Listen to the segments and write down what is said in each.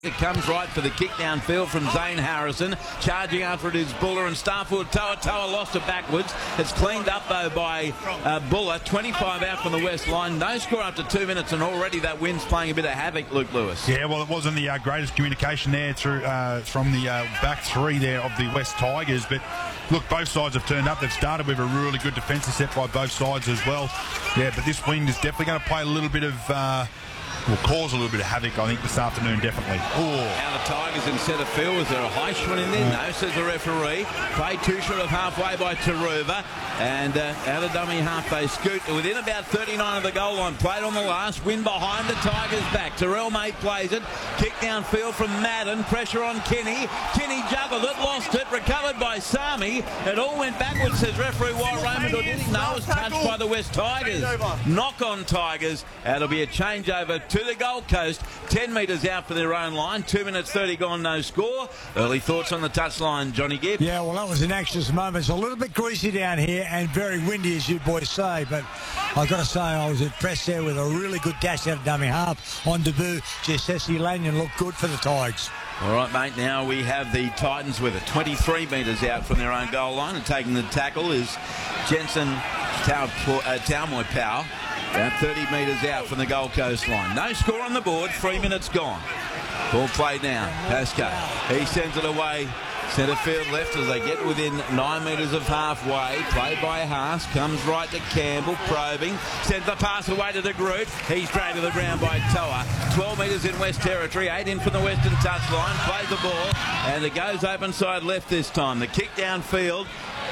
It comes right for the kick downfield from Zane Harrison. Charging after it is Buller and Starfield. Toa lost it backwards. It's cleaned up though by Buller. 25 out from the west line. No score after 2 minutes, and already that wind's playing a bit of havoc, Luke Lewis. Yeah, well, it wasn't the greatest communication there through from the back three there of the West Tigers. But look, both sides have turned up. They've started with a really good defensive set by both sides as well. Yeah, but this wind is definitely going to play a little bit of... will cause a little bit of havoc, I think, this afternoon, definitely. Now the Tigers in centre field. Was there a high shot in there? No, says the referee. Play too short of halfway by Taruva. And out of dummy half they scoot to within about 39 of the goal line. Played on the last. Win behind the Tigers back. Terrell May plays it. Kick downfield from Madden. Pressure on Kenny. Kenny juggled it. Lost it. Recovered by Sami. It all went backwards, says referee Wyatt Raymond. Or did he? No, it was touched by the West Tigers. Knock on Tigers. It'll be a changeover to the Gold Coast. 10 metres out for their own line. 2 minutes 30 gone, no score. Early thoughts on the touchline, Johnny Gibb? Yeah, well, that was an anxious moment. It's a little bit greasy down here and very windy, as you boys say, but I've got to say I was impressed there with a really good dash out of dummy half on debut. Jesse Lanyon looked good for the Tigers. All right, mate, now we have the Titans with it. 23 metres out from their own goal line, and taking the tackle is Jensen Taumoy Powell. About 30 metres out from the Gold Coast line. No score on the board, 3 minutes gone. Ball played now, Pascoe. He sends it away. Centre field left as they get within 9 metres of halfway. Played by Haas. Comes right to Campbell, probing. Sends the pass away to De Groot. He's dragged to the ground by Toa. 12 metres in West Territory. 8 in from the western touchline. Plays the ball. And it goes open side left this time. The kick downfield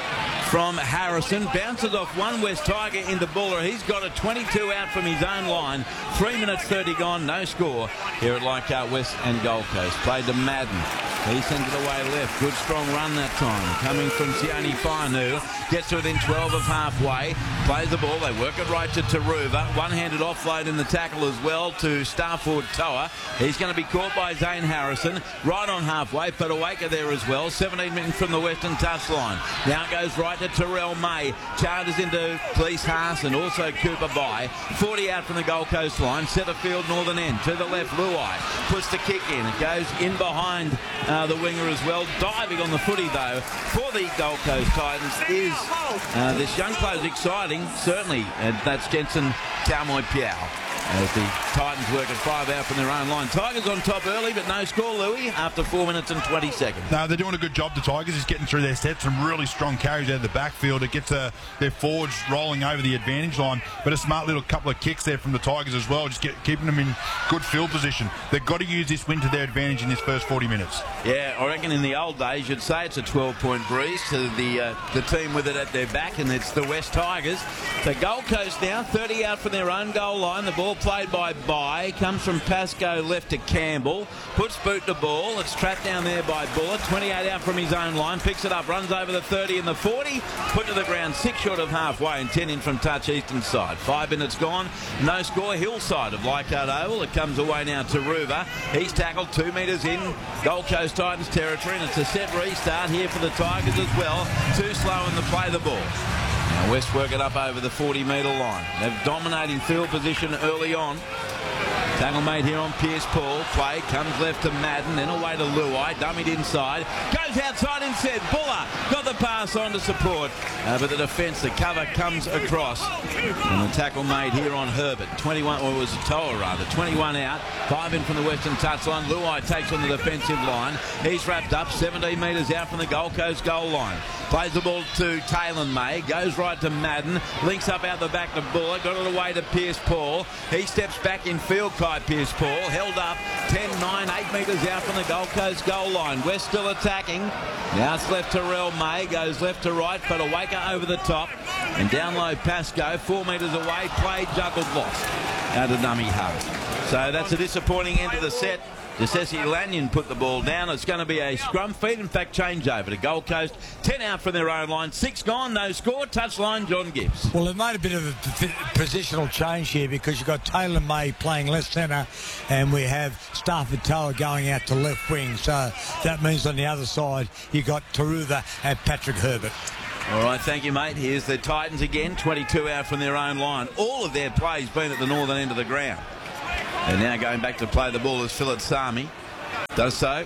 from Harrison. Bounces off one West Tiger into Buller. He's got a 22 out from his own line. 3 minutes 30 gone. No score here at Leichhardt West and Gold Coast. Played to Madden. He sends it away left. Good strong run that time. Coming from Sione Fainu. Gets to within 12 of halfway. Plays the ball. They work it right to Taruva. One-handed offload in the tackle as well to Starford Toa. He's going to be caught by Zane Harrison. Right on halfway. Petawaka there as well. 17 minutes from the western touchline. Now it goes right to Terrell May. Charges into Cleese Haas and also Cooper By. 40 out from the Gold Coast line. Centre field northern end. To the left, Luai puts the kick in. It goes in behind the winger as well. Diving on the footy though for the Gold Coast Titans is this young player's exciting, certainly, and that's Jensen Taumoy Powell. As the Titans work at 5 out from their own line. Tigers on top early, but no score, Louis, after 4 minutes and 20 seconds. No, they're doing a good job, the Tigers, just getting through their sets. Some really strong carries out of the backfield. It gets their forwards rolling over the advantage line. But a smart little couple of kicks there from the Tigers as well, just keeping them in good field position. They've got to use this win to their advantage in this first 40 minutes. Yeah, I reckon in the old days you'd say it's a 12-point breeze to the team with it at their back, and it's the West Tigers. The Gold Coast now, 30 out from their own goal line. The ball played by comes from Pascoe left to Campbell, puts boot to ball. It's trapped down there by Buller. 28 out from his own line, picks it up, runs over the 30 and the 40, put to the ground 6 short of halfway and 10 in from touch eastern side. 5 minutes gone, no score. Hillside of Leichhardt Oval. It comes away now to Ruva. He's tackled 2 metres in Gold Coast Titans territory, and it's a set restart here for the Tigers as well. Too slow in the play the ball. Now West work it up over the 40-metre line. They're dominating field position early on. Tackle made here on Pierce Paul. Play comes left to Madden, then away to Luai. Dummied inside. Goes outside instead. Buller got the pass on to support. But the defence, the cover comes across. And the tackle made here on Herbert. 21, or it was Toa rather. 21 out. 5 in from the western touchline. Luai takes on the defensive line. He's wrapped up 17 metres out from the Gold Coast goal line. Plays the ball to Taylor May. Goes right to Madden. Links up out the back to Buller. Got it away to Pierce Paul. He steps back in field by Pierce Paul. Held up 10, 9, 8 metres out from the Gold Coast goal line. West still attacking. Now it's left to Terrell May. Goes left to right. Petawaka over the top. And down low Pascoe. 4 metres away. Played, juggled, lost. Out of dummy half. So that's a disappointing end of the set. Jesse Lanyon put the ball down. It's going to be a scrum feed, in fact, change over to Gold Coast. 10 out from their own line. 6 gone, no score. Touchline, John Gibbs. Well, they've made a bit of a positional change here because you've got Taylor May playing left centre and we have Starford Toa going out to left wing. So that means on the other side you've got Taruva and Patrick Herbert. All right, thank you, mate. Here's the Titans again. 22 out from their own line. All of their plays been at the northern end of the ground. And now going back to play the ball is Philip Sami. Does so.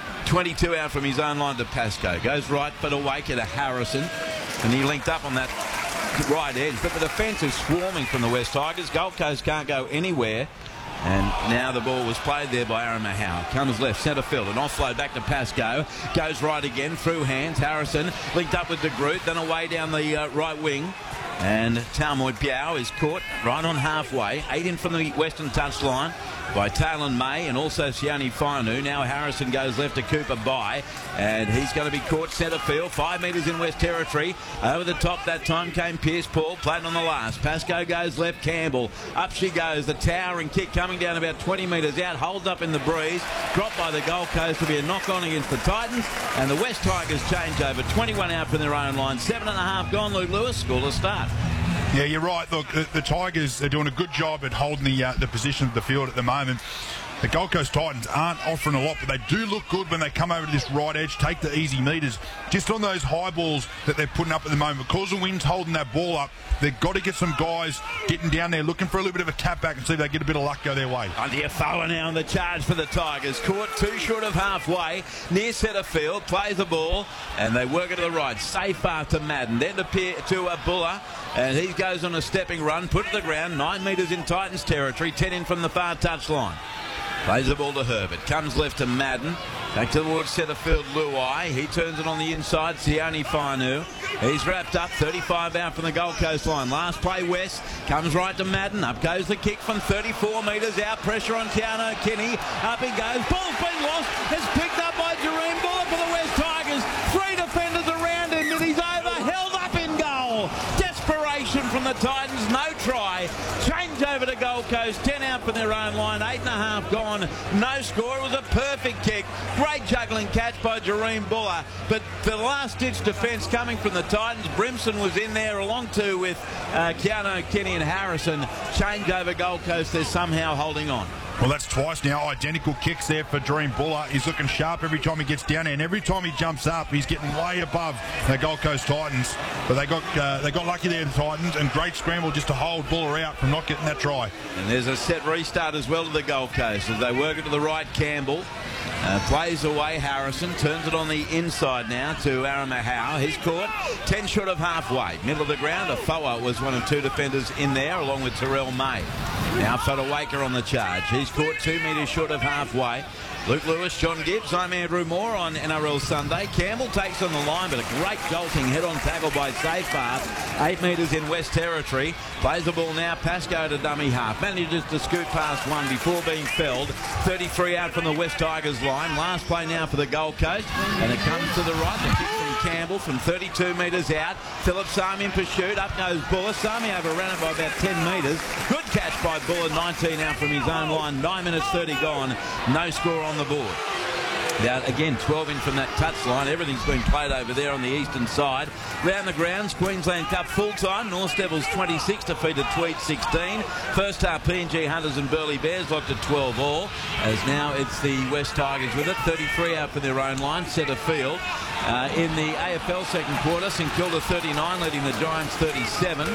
22 out from his own line to Pascoe. Goes right, but away to Harrison. And he linked up on that right edge. But the defence is swarming from the West Tigers. Gold Coast can't go anywhere. And now the ball was played there by Aaron Mahau. Comes left, centre field. An offload back to Pascoe. Goes right again, through hands. Harrison linked up with De Groot. Then away down the right wing. And Talmoy Piao is caught right on halfway. 8 in from the western touchline by Taylor May and also Sione Fainu. Now Harrison goes left to Cooper By, and he's going to be caught centre field. 5 metres in West Territory. Over the top that time came Pierce Paul, played on the last. Pascoe goes left, Campbell. Up she goes. The towering kick coming down about 20 metres out. Holds up in the breeze. Dropped by the Gold Coast to be a knock-on against the Titans. And the West Tigers change over. 21 out from their own line. 7.5 gone. Luke Lewis, scoreless start. Yeah, you're right. Look, the Tigers are doing a good job at holding the position of the field at the moment. The Gold Coast Titans aren't offering a lot, but they do look good when they come over to this right edge, take the easy metres. Just on those high balls that they're putting up at the moment, because the wind's holding that ball up, they've got to get some guys getting down there looking for a little bit of a tap back and see if they get a bit of luck go their way. Antiafoa now on the charge for the Tigers. Caught too short of halfway, near centre field, plays the ball, and they work it to the right. Safe after Madden, then to Buller, and he goes on a stepping run, put to the ground, 9 metres in Titans territory, 10 in from the far touchline. Plays the ball to Herbert. Comes left to Madden. Back towards centre field, Luai. He turns it on the inside, Sione Fainu. He's wrapped up, 35 out from the Gold Coast line. Last play, West. Comes right to Madden. Up goes the kick from 34 metres out. Pressure on Keanu Kinney. Up he goes. Ball's been lost. It's picked up by Jerome Buller for the West Tigers. 3 defenders around him, and he's over. Held up in goal. Desperation from the Titans. No try. Change over to Gold Coast. 10 out from their own line. 8.5 gone. No score. It was a perfect kick. Great juggling catch by Jerome Buller. But the last-ditch defence coming from the Titans. Brimson was in there along too with Keanu Kinney and Harrison. Change over Gold Coast. They're somehow holding on. Well, that's twice now. Identical kicks there for Dream Buller. He's looking sharp every time he gets down there, and every time he jumps up, he's getting way above the Gold Coast Titans. But they got lucky there, the Titans, and great scramble just to hold Buller out from not getting that try. And there's a set restart as well to the Gold Coast as they work it to the right. Campbell plays away Harrison, turns it on the inside now to Aaron Mahau. He's caught 10 short of halfway. Middle of the ground, Afoa was one of 2 defenders in there along with Terrell May. Now Fodawaker on the charge. He's caught 2 metres short of halfway. Luke Lewis, John Gibbs, I'm Andrew Moore on NRL Sunday. Campbell takes on the line, but a great jolting head-on tackle by Safepath. 8 metres in West Territory. Plays the ball now, Pascoe to dummy half. Manages to scoot past one before being felled. 33 out from the West Tigers line. Last play now for the Gold Coast. And it comes to the right. The kick from Campbell from 32 metres out. Philip Sami in pursuit. Up goes Buller. Sami overran it by about 10 metres. Good catch by Buller. 19 out from his own line. 9 minutes 30 gone. No score on the board. Now, again, 12 in from that touchline. Everything's been played over there on the eastern side. Round the grounds, Queensland Cup full-time. North Devils 26, defeated Tweed 16. First half, PNG Hunters and Burleigh Bears locked at 12 all. As now it's the West Tigers with it. 33 out for their own line, centre field. In the AFL second quarter, St Kilda 39, leading the Giants 37.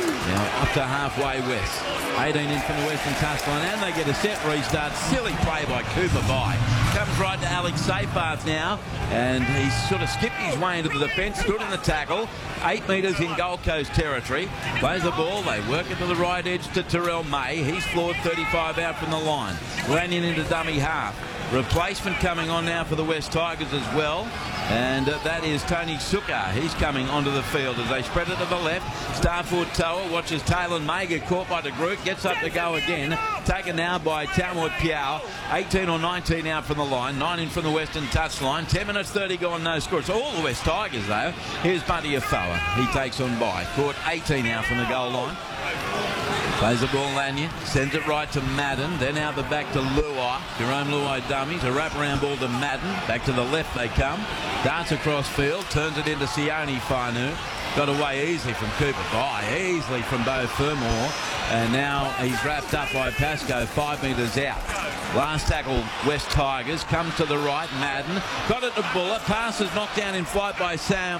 Now up to halfway west. 18 in from the western touchline, and they get a set restart. Silly play by Cooper By. Comes right to Alex Safepath now, and he's sort of skipped his way into the defence, stood in the tackle. 8 metres in Gold Coast territory. Plays the ball, they work it to the right edge to Terrell May. He's floored 35 out from the line. Lanyon into dummy half. Replacement coming on now for the West Tigers as well, and that is Tony Sukkar. He's coming onto the field as they spread it to the left. Starford Toa watches Taylor May get caught by De Groot, gets up to go again. Taken now by Talmoy Piao. 18 or 19 out from the line, 9 in from the western touchline. 10 minutes 30 gone, no score. It's all the West Tigers though. Here's Bunty Afoa. He takes on By. Caught 18 out from the goal line. Plays the ball, Lanyon, sends it right to Madden, then out the back to Luai. Jerome Luai dummies, a wraparound ball to Madden. Back to the left they come. Darts across field, turns it into Sione Fainu. Got away easily from Cooper By, easily from Beau Fermor. And now he's wrapped up by Pascoe, 5 metres out. Last tackle, West Tigers, comes to the right, Madden. Got it to Buller, pass is knocked down in flight by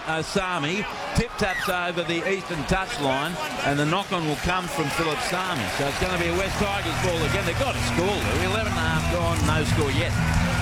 Sami. Tip-taps over the eastern touchline, and the knock-on will come from Philip Sami. So it's going to be a West Tigers ball again. They've got to score, though. 11.5 gone, no score yet.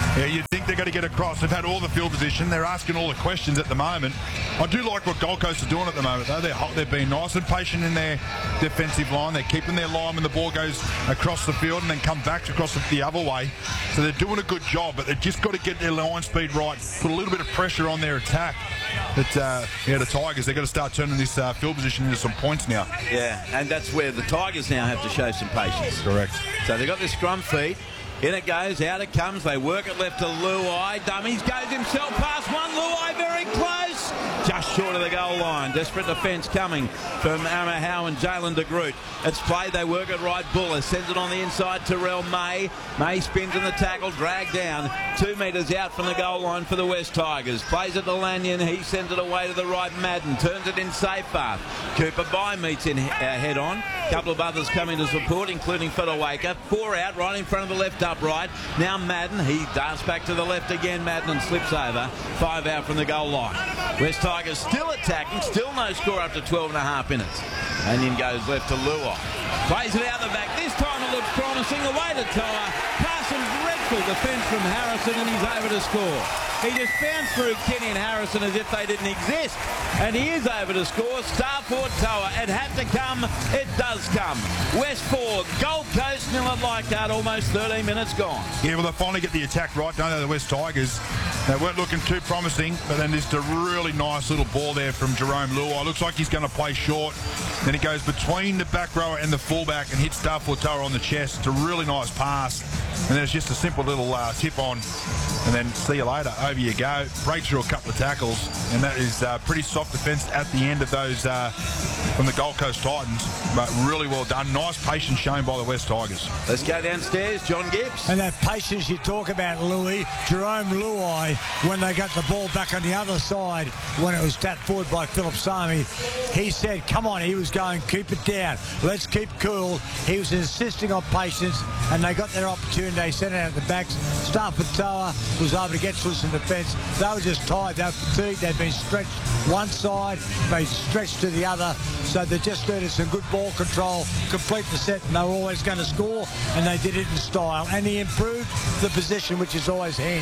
Yeah, you'd think they're going to get across. They've had all the field position. They're asking all the questions at the moment. I do like what Gold Coast are doing at the moment, though. They've been nice and patient in their defensive line. They're keeping their line when the ball goes across the field and then come back across the other way. So they're doing a good job, but they've just got to get their line speed right, put a little bit of pressure on their attack. But, the Tigers, they've got to start turning this field position into some points now. Yeah, and that's where the Tigers now have to show some patience. Correct. So they've got this scrum feed. In it goes, out it comes. They work it left to Luai. Dummies, goes himself past one. Luai very close. Just short of the goal line. Desperate defence coming from Amahau and Jalen de Groot. It's played. They work it right. Buller sends it on the inside. Terrell May. May spins in the tackle. Dragged down. 2 metres out from the goal line for the West Tigers. Plays it to Lanyon. He sends it away to the right. Madden turns it in safe path. Cooper By meets in head on. A couple of others coming to support, including Fodawaker. 4 out right in front of the left upright. Now Madden. He darts back to the left again. Madden and slips over. 5 out from the goal line. West Tigers still attacking. Still no score up to 12.5 minutes. Lanyon goes left to Luai. Plays it out the back. This time it looks promising. Away to Toa. Passing dreadful defence from Harrison, and he's over to score. He just bounced through Kenny and Harrison as if they didn't exist. And he is over to score. Starport Toa. It had to come. It does come. West 4. Gold Coast nil at Leichhardt. Almost 13 minutes gone. Yeah, well, they finally get the attack right, don't they, the West Tigers? They weren't looking too promising, but then just a really nice little ball there from Jerome Luai. Looks like he's going to play short. Then he goes between the back rower and the fullback and hits Starport Toa on the chest. It's a really nice pass. And then it's just a simple little tip on. And then see you later. Over you go. Breaks through a couple of tackles. And that is pretty soft defence at the end of those from the Gold Coast Titans. But really well done. Nice patience shown by the West Tigers. Let's go downstairs. John Gibbs. And that patience you talk about, Louis, Jerome Luai, when they got the ball back on the other side, when it was tapped forward by Philip Sami, he said, come on, he was going, keep it down. Let's keep cool. He was insisting on patience, and they got their opportunity. They sent it out the backs. Starford Toa was able to get through some defence. They were just tired. They were fatigued. They'd been stretched one side, they stretched to the other. So they just needed some good ball control, complete the set, and they were always going to score, and they did it in style. And he improved the position, which is always handy.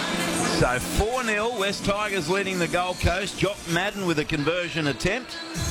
So 4-0, West Tigers leading the Gold Coast. Jock Madden with a conversion attempt.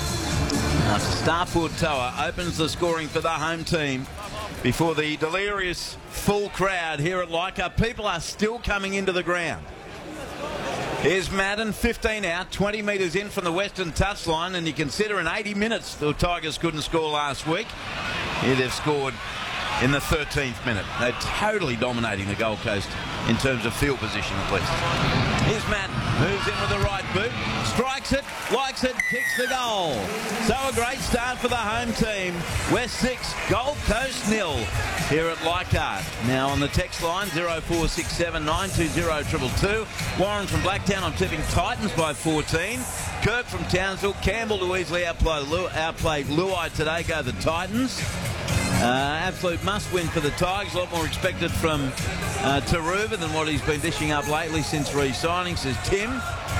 Starford Toa opens the scoring for the home team before the delirious full crowd here at Leichhardt. People are still coming into the ground. Here's Madden, 15 out, 20 metres in from the western touchline, and you consider in 80 minutes the Tigers couldn't score last week. Here they've scored in the 13th minute. They're totally dominating the Gold Coast in terms of field position at least. Here's Madden, moves in with the right boot, strikes it, likes it, kicks the goal. So a great start for the home team. West 6, Gold Coast 0 here at Leichhardt. Now on the text line, 0467 920 222. Warren from Blacktown, I'm tipping Titans by 14. Kirk from Townsville, Campbell to easily outplay Luai today, go the Titans. Absolute must-win for the Tigers. A lot more expected from Taruva than what he's been dishing up lately since re-signing, says Tim.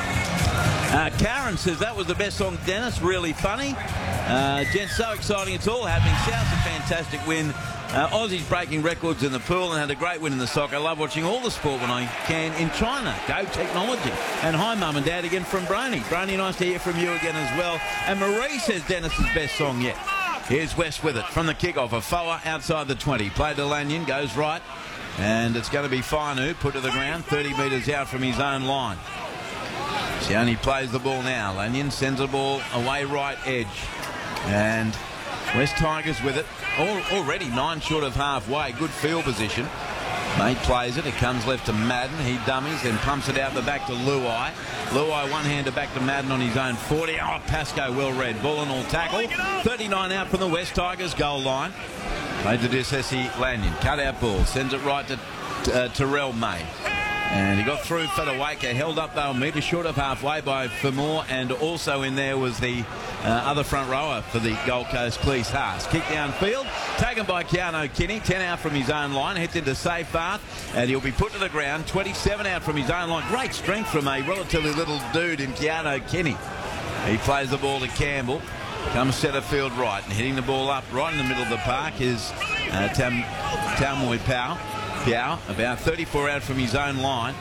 Karen says that was the best song, Dennis. Really funny. Jen, so exciting. It's all happening. South's a fantastic win. Aussies breaking records in the pool and had a great win in the soccer. I love watching all the sport when I can in China. Go technology. And hi, Mum and Dad, again from Brony. Brony, nice to hear from you again as well. And Marie says Dennis's best song yet. Here's West with it from the kickoff. A Foa outside the 20. Played to Lanyon, goes right. And it's going to be Fainu, put to the ground, 30 metres out from his own line. Sione plays the ball now. Lanyon sends the ball away right edge. And West Tigers with it. Already 9 short of halfway. Good field position. Mate plays it. It comes left to Madden. He dummies, then pumps it out the back to Luai. Luai one-hander back to Madden on his own 40. Oh, Pascoe well read. Ball and all tackle. 39 out from the West Tigers goal line. Played to Dissessi Lanyon. Cut out ball. Sends it right to Terrell May. And he got through Fodawaker, held up though a metre short of halfway by Fermor, and also in there was the other front rower for the Gold Coast, Cleese Haas. Kick downfield, taken by Keanu Kinney, 10 out from his own line, heads into safe path, and he'll be put to the ground, 27 out from his own line. Great strength from a relatively little dude in Keanu Kinney. He plays the ball to Campbell, comes centre field right, and hitting the ball up right in the middle of the park is Taumui Pau. Piao, about 34 out from his own line.